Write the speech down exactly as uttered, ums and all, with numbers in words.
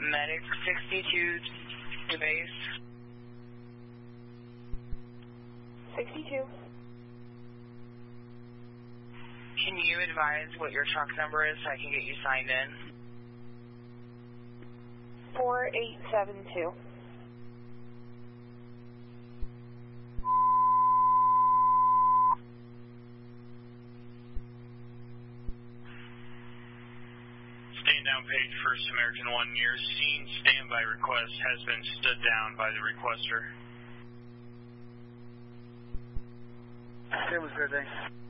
Medic sixty-two to base. sixty-two. Can you advise what your truck number is so I can get you signed in? four eight seven two. Stand down page, First American One. Your scene standby request has been stood down by the requester. It was good day.